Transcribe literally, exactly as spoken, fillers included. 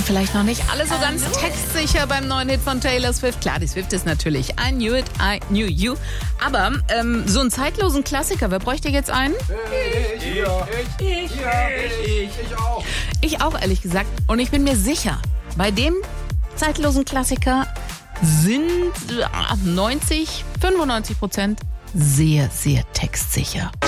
vielleicht noch nicht alle so ganz textsicher beim neuen Hit von Taylor Swift. Klar, die Swift ist natürlich I Knew It, I Knew You. Aber ähm, so einen zeitlosen Klassiker, wer bräuchte jetzt einen? Ich, ich, ich, ich, ich, ich auch. Ich auch, ehrlich gesagt. Und ich bin mir sicher, bei dem zeitlosen Klassiker sind neunzig, fünfundneunzig Prozent sehr, sehr textsicher.